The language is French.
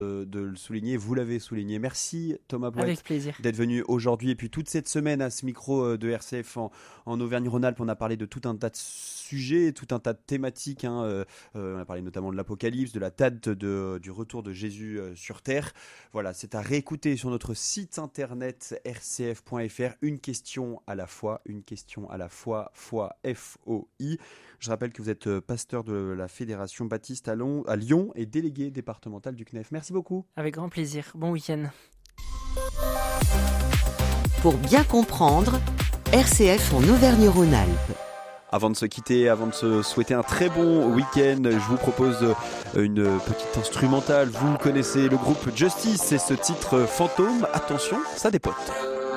de le souligner, vous l'avez souligné. Merci Thomas Bouet Avec plaisir. d'être venu aujourd'hui et puis toute cette semaine à ce micro de RCF en Auvergne-Rhône-Alpes. On a parlé de tout un tas de sujets, tout un tas de thématiques. On a parlé notamment de l'Apocalypse, de la date du retour de Jésus sur Terre. Voilà, c'est à réécouter sur notre site internet rcf.fr. Une question à la fois, foi, F-O-I. Je rappelle que vous êtes pasteur de la Fédération Baptiste à Lyon et délégué départemental du CNEF. Merci beaucoup. Avec grand plaisir. Bon week-end. Pour bien comprendre, RCF en Auvergne-Rhône-Alpes. Avant de se quitter, avant de se souhaiter un très bon week-end, je vous propose une petite instrumentale. Vous connaissez le groupe Justice et ce titre Fantôme. Attention, ça dépote.